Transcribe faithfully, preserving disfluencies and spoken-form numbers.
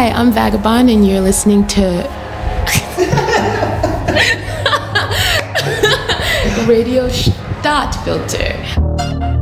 Hi, I'm Vagabond, and you're listening to Radio Stadtfilter.